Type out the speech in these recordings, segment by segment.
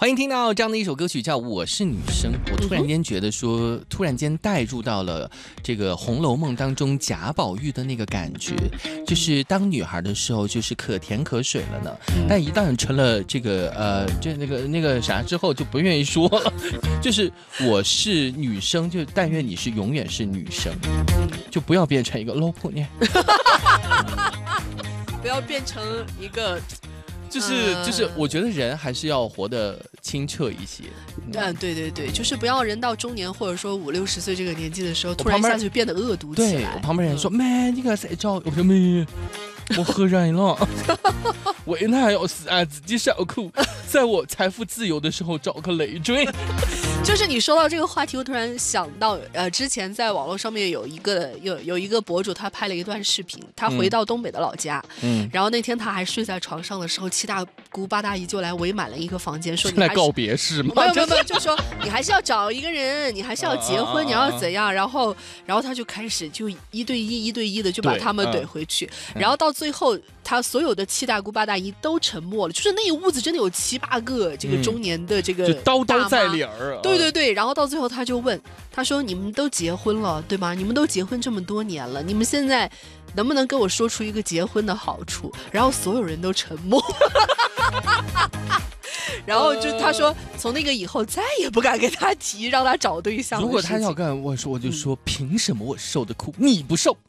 欢迎听到这样的一首歌曲叫《我是女生》，我突然间觉得说，突然间带入到了这个《红楼梦》当中贾宝玉的那个感觉，就是当女孩的时候就是可甜可水了呢，但一旦成了这个那个啥之后就不愿意说了，就是我是女生，就但愿你是永远是女生，就不要变成一个 low 婆娘， 不要变成一个。 就是，我觉得人还是要活得清澈一些。 对，就是不要人到中年或者说50、60岁这个年纪的时候，突然一下就变得恶毒起来。 对，我旁边人说：“妹，你看谁照？”我说：“妹，我喝人了，为难要是按自己受苦，在我财富自由的时候找个累赘。” 就是你说到这个话题，我突然想到，之前在网络上面有一个博主，他拍了一段视频，他回到东北的老家，然后那天他还睡在床上的时候，七大姑八大姨就来围满了一个房间，说你来告别式吗？ 没有，就说你还是要找一个人，你还是要结婚，你要怎样？然后他就开始就一对一的就把他们怼回去，然后到最后，他所有的七大姑八大姨都沉默了，就是那一屋子真的有7、8个这个中年的这个就刀刀在理儿。 对，然后到最后他就问，他说：“你们都结婚了，对吗？你们都结婚这么多年了，你们现在能不能跟我说出一个结婚的好处？”然后所有人都沉默。然后就他说，从那个以后再也不敢跟他提让他找对象。 如果他要跟我说，我就说：凭什么我受的苦你不受？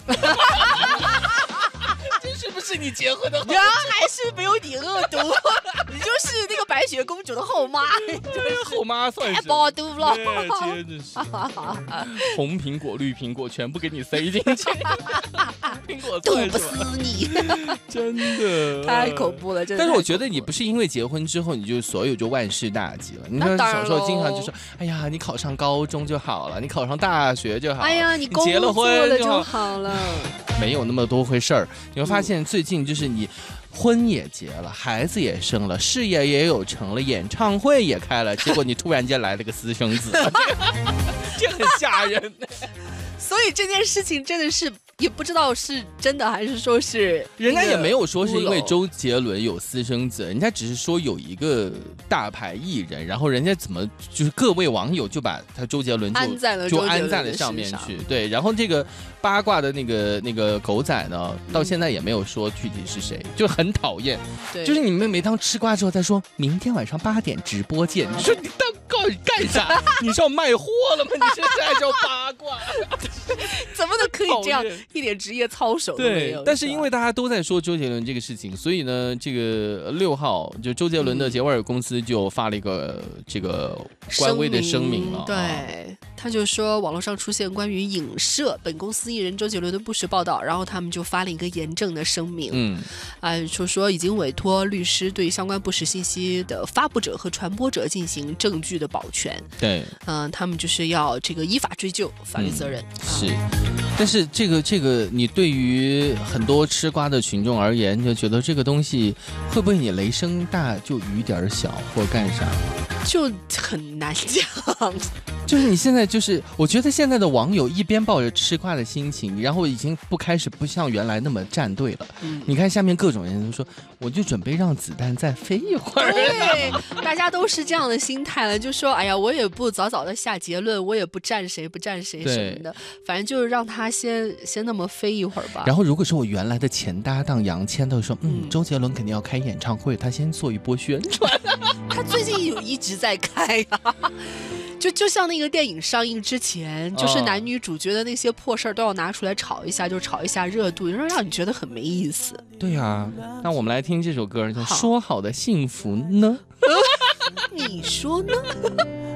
是不是你结婚的后？ 原来是没有你恶毒，你就是那个白雪公主的后妈。 后妈算是太暴毒了， 真的是红苹果、绿苹果全部给你塞进去，苹果毒不死你， 真的太恐怖了，真的。 但是我觉得你不是因为结婚之后你就所有就万事大吉了。你看小时候经常就说：“哎呀，你考上高中就好了，你考上大学就好了， 哎呀，你结了婚就好了。” 没有那么多回事儿。你会发现最近就是你婚也结了，孩子也生了，事业也有成了，演唱会也开了，结果你突然间来了个私生子，这很吓人。 所以这件事情真的是也不知道是真的还是说是， 人家也没有说是因为周杰伦有私生子，人家只是说有一个大牌艺人，然后人家怎么就是各位网友就把他周杰伦安在了上面去，对，然后这个八卦的那个狗仔呢，到现在也没有说具体是谁，就很讨厌。就是你们每当吃瓜之后再说明天晚上8点直播见，你说你干啥？你是要卖货了吗？你现在还是要八卦？ 怎么都可以这样，一点职业操守都没有。 对，但是因为大家都在说周杰伦这个事情，所以呢，这个6号就周杰伦的杰威尔公司就发了一个这个官微的声明了。 对，他就说网络上出现关于影射本公司艺人周杰伦的不实报道，然后他们就发了一个严正的声明。说已经委托律师对相关不实信息的发布者和传播者进行证据的保全。 对， 他们就是要这个依法追究法律责任。 是，但是这个你对于很多吃瓜的群众而言，就觉得这个东西会不会你雷声大就雨点小，或干啥？ 就很难讲。 就是你现在就是我觉得现在的网友一边抱着吃瓜的心情，然后已经开始不像原来那么站队了。你看下面各种人都说，我就准备让子弹再飞一会儿。 对，大家都是这样的心态了，就说哎呀，我也不早早的下结论，我也不站谁什么的，反正就是让他先那么飞一会儿吧。 然后如果说我原来的前搭档杨千都说，周杰伦肯定要开演唱会，他先做一波宣传。 他最近一直在开啊。就像那个电影上映之前，就是男女主角的那些破事儿都要拿出来炒一下，就炒一下热度，让你觉得很没意思。 对啊，那我们来听这首歌叫《说好的幸福呢》。 你说呢？